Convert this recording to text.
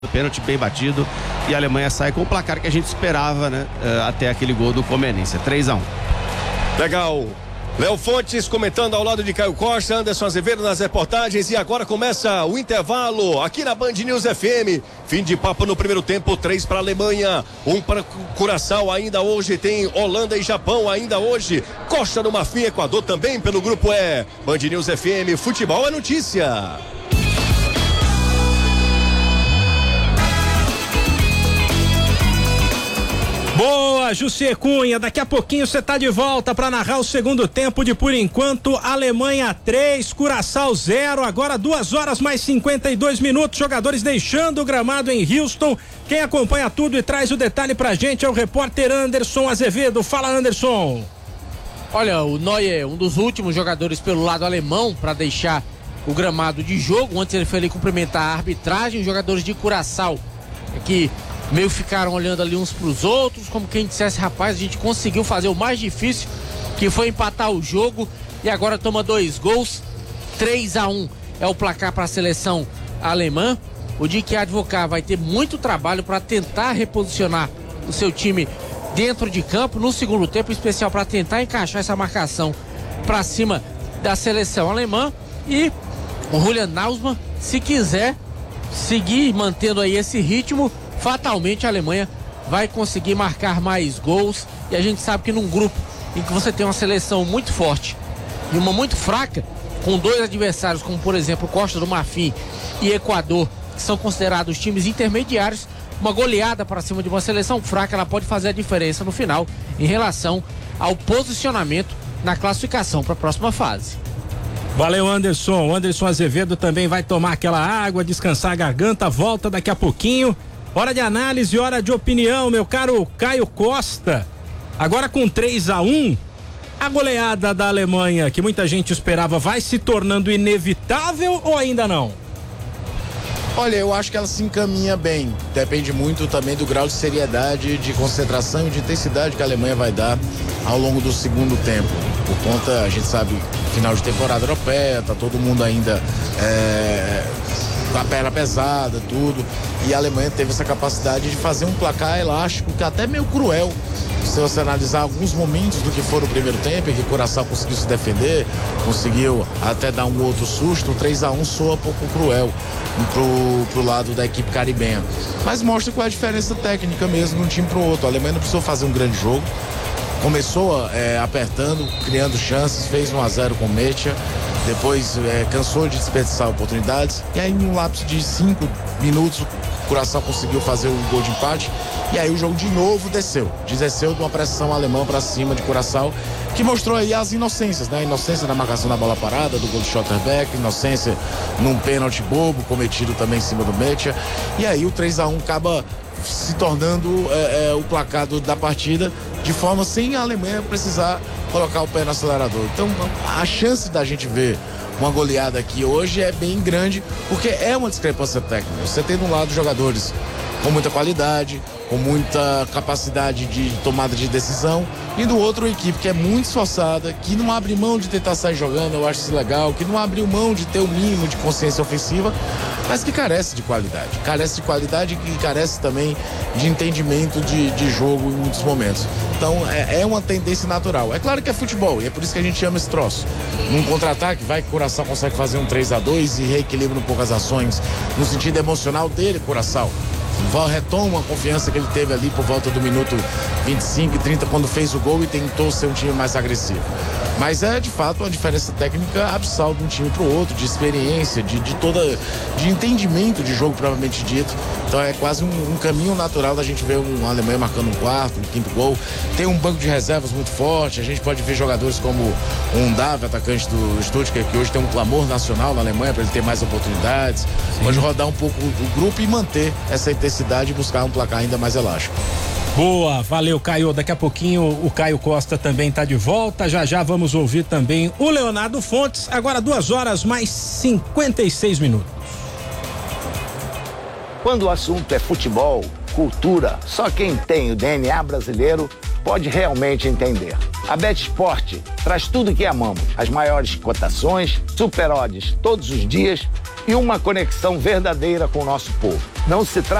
Pênalti bem batido e a Alemanha sai com o placar que a gente esperava, né? Até aquele gol do Comenense, 3-1. Legal. Léo Fontes comentando ao lado de Caio Costa, Anderson Azevedo nas reportagens, e agora começa o intervalo aqui na Band News FM. Fim de papo no primeiro tempo, 3 para a Alemanha, 1 para Curaçao. Ainda hoje tem Holanda e Japão, ainda hoje Costa do Marfim, Equador também pelo grupo E. Band News FM, futebol é notícia. Boa, José Cunha, daqui a pouquinho você tá de volta para narrar o segundo tempo de, por enquanto, Alemanha 3, Curaçao 0, agora 2 horas mais 52 minutos, jogadores deixando o gramado em Houston. Quem acompanha tudo e traz o detalhe pra gente é o repórter Anderson Azevedo. Fala, Anderson. Olha, o Neuer, um dos últimos jogadores pelo lado alemão para deixar o gramado de jogo. Antes ele foi ali cumprimentar a arbitragem, os jogadores de Curaçao que meio ficaram olhando ali uns pros outros, como quem dissesse, rapaz, a gente conseguiu fazer o mais difícil, que foi empatar o jogo, e agora toma 2 gols, 3-1 é o placar para a seleção alemã. O Dick Advocat vai ter muito trabalho para tentar reposicionar o seu time dentro de campo no segundo tempo, especial para tentar encaixar essa marcação para cima da seleção alemã. E o Julian Nagelsmann, se quiser seguir mantendo aí esse ritmo, fatalmente a Alemanha vai conseguir marcar mais gols. E a gente sabe que num grupo em que você tem uma seleção muito forte e uma muito fraca, com 2 adversários como, por exemplo, Costa do Marfim e Equador, que são considerados times intermediários, uma goleada para cima de uma seleção fraca, ela pode fazer a diferença no final em relação ao posicionamento na classificação para a próxima fase. Valeu, Anderson. O Anderson Azevedo também vai tomar aquela água, descansar a garganta, volta daqui a pouquinho. Hora de análise, hora de opinião, meu caro Caio Costa. Agora com 3-1, a goleada da Alemanha, que muita gente esperava, vai se tornando inevitável ou ainda não? Olha, eu acho que ela se encaminha bem. Depende muito também do grau de seriedade, de concentração e de intensidade que a Alemanha vai dar ao longo do segundo tempo. Por conta, a gente sabe, final de temporada europeia, tá todo mundo ainda com a perna pesada, tudo. E a Alemanha teve essa capacidade de fazer um placar elástico, que até meio cruel. Se você analisar alguns momentos do que foi o primeiro tempo, em que o Curaçao conseguiu se defender, conseguiu até dar um outro susto, o 3-1 soa um pouco cruel pro lado da equipe caribenha. Mas mostra qual é a diferença técnica mesmo de um time pro outro. A Alemanha não precisou fazer um grande jogo. Começou apertando, criando chances, fez 1-0 com o Mecha, depois cansou de desperdiçar oportunidades, e aí num lapso de 5 minutos o Curaçao conseguiu fazer o gol de empate, e aí o jogo de novo desceu de uma pressão alemã para cima de Curaçao, que mostrou aí as inocências, né? A inocência da marcação da bola parada, do gol de Schlotterbeck, inocência num pênalti bobo cometido também em cima do Mecha, e aí o 3-1 acaba se tornando o placar da partida, de forma sem a Alemanha precisar colocar o pé no acelerador. Então a chance da gente ver uma goleada aqui hoje é bem grande, porque é uma discrepância técnica. Você tem de um lado jogadores com muita qualidade, com muita capacidade de tomada de decisão, e do outro uma equipe que é muito esforçada, que não abre mão de tentar sair jogando, eu acho isso legal, que não abre mão de ter o mínimo de consciência ofensiva, mas que carece de qualidade e carece também de entendimento de jogo em muitos momentos. Então é uma tendência natural. É claro que é futebol, e é por isso que a gente chama esse troço. Num contra-ataque, vai que o Curaçao consegue fazer um 3-2 e reequilibra um pouco as ações no sentido emocional dele, Curaçao. Retoma a confiança que ele teve ali por volta do minuto 25 e 30, quando fez o gol e tentou ser um time mais agressivo. Mas é de fato uma diferença técnica abissal de um time para o outro, de experiência, de entendimento de jogo propriamente dito. Então é quase um caminho natural da gente ver uma Alemanha marcando um quarto, um quinto gol. Tem um banco de reservas muito forte, a gente pode ver jogadores como um Davi, atacante do Stuttgart, que hoje tem um clamor nacional na Alemanha para ele ter mais oportunidades. Sim. Pode rodar um pouco o grupo e manter essa intensidade e buscar um placar ainda mais elástico. Boa, valeu, Caio. Daqui a pouquinho o Caio Costa também está de volta. Já vamos ouvir também o Leonardo Fontes. Agora 2 horas mais 56 minutos. Quando o assunto é futebol, cultura, só quem tem o DNA brasileiro pode realmente entender. A BetSport traz tudo o que amamos. As maiores cotações, super odds todos os dias e uma conexão verdadeira com o nosso povo. Não se trata